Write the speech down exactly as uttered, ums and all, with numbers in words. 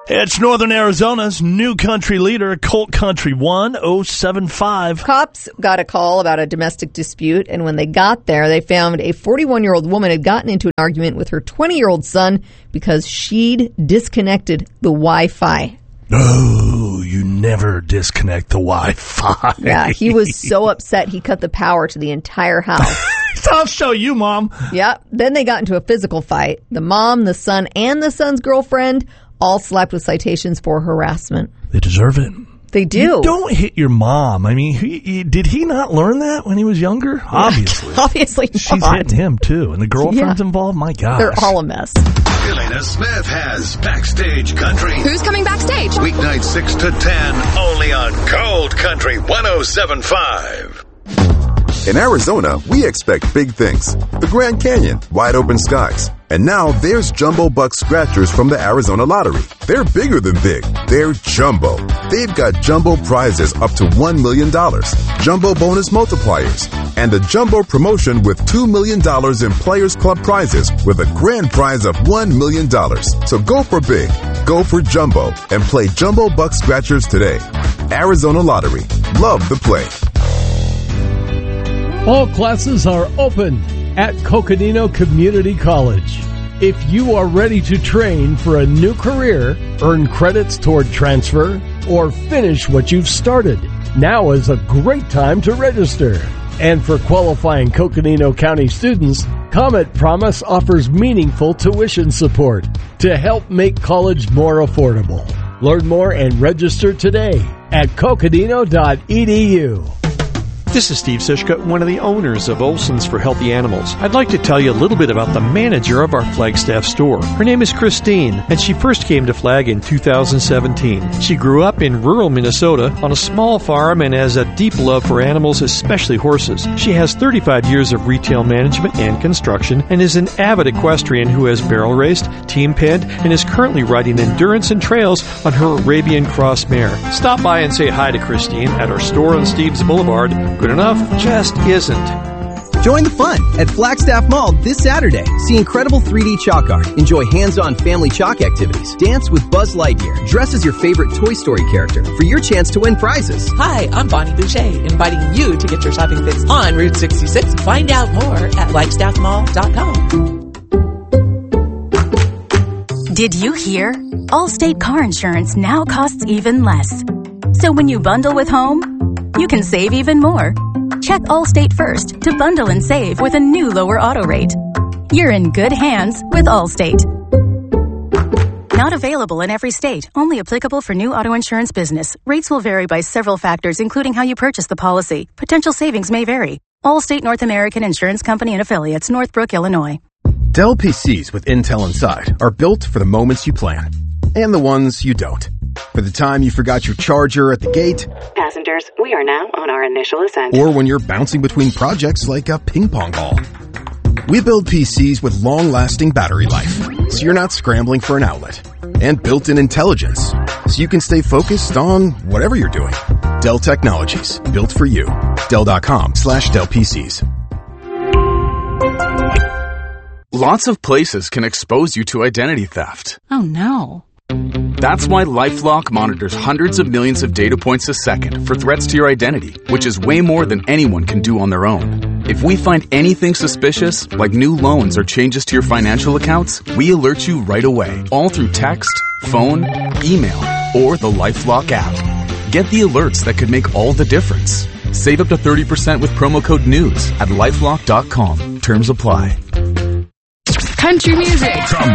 It's Northern Arizona's new country leader, Colt Country one oh seven five. Cops got a call about a domestic dispute, and when they got there, they found a forty-one-year-old woman had gotten into an argument with her twenty-year-old son because she'd disconnected the Wi-Fi. Oh, you never disconnect the Wi-Fi. Yeah, he was so upset he cut the power to the entire house. I'll show you, Mom. Yeah, then they got into a physical fight. The mom, the son, and the son's girlfriend all slapped with citations for harassment. They deserve it. They do. You don't hit your mom. I mean, he, he, did he not learn that when he was younger? Obviously. Obviously not. She's hitting him, too. And the girlfriend's Yeah. involved? My gosh. They're all a mess. Elena Smith has Backstage Country. Who's coming backstage? Weeknight six to ten, only on Cold Country one oh seven five. In Arizona, we expect big things. The Grand Canyon, wide open skies. And now there's Jumbo Buck Scratchers from the Arizona Lottery. They're bigger than big. They're jumbo. They've got jumbo prizes up to one million dollars, jumbo bonus multipliers, and a jumbo promotion with two million dollars in Players Club prizes with a grand prize of one million dollars. So go for big, go for jumbo, and play Jumbo Buck Scratchers today. Arizona Lottery. Love the play. All classes are open at Coconino Community College. If you are ready to train for a new career, earn credits toward transfer, or finish what you've started, now is a great time to register. And for qualifying Coconino County students, Comet Promise offers meaningful tuition support to help make college more affordable. Learn more and register today at coconino dot e d u. This is Steve Sischka, one of the owners of Olson's for Healthy Animals. I'd like to tell you a little bit about the manager of our Flagstaff store. Her name is Christine, and she first came to Flag in two thousand seventeen. She grew up in rural Minnesota on a small farm and has a deep love for animals, especially horses. She has thirty-five years of retail management and construction and is an avid equestrian who has barrel raced, team penned, and is currently riding endurance and trails on her Arabian Cross mare. Stop by and say hi to Christine at our store on Steves Boulevard. Good enough just isn't. Join the fun at Flagstaff Mall this Saturday. See incredible three D chalk art. Enjoy hands-on family chalk activities. Dance with Buzz Lightyear. Dress as your favorite Toy Story character for your chance to win prizes. Hi, I'm Bonnie Boucher, inviting you to get your shopping fix on Route sixty-six. Find out more at flagstaff mall dot com. Did you hear? Allstate car insurance now costs even less. So when you bundle with home, you can save even more. Check Allstate first to bundle and save with a new lower auto rate. You're in good hands with Allstate. Not available in every state. Only applicable for new auto insurance business. Rates will vary by several factors, including how you purchase the policy. Potential savings may vary. Allstate North American Insurance Company and Affiliates, Northbrook, Illinois. Dell P Cs with Intel inside are built for the moments you plan and the ones you don't. For the time you forgot your charger at the gate. Passengers, we are now on our initial ascent. Or when you're bouncing between projects like a ping pong ball. We build P Cs with long-lasting battery life, so you're not scrambling for an outlet. And built-in intelligence, so you can stay focused on whatever you're doing. Dell Technologies, built for you. Dell.com slash Dell PCs. Lots of places can expose you to identity theft. Oh no. That's why LifeLock monitors hundreds of millions of data points a second for threats to your identity, which is way more than anyone can do on their own. If we find anything suspicious, like new loans or changes to your financial accounts, we alert you right away, all through text, phone, email, or the LifeLock app. Get the alerts that could make all the difference. Save up to thirty percent with promo code NEWS at lifelock dot com. Terms apply. Country music From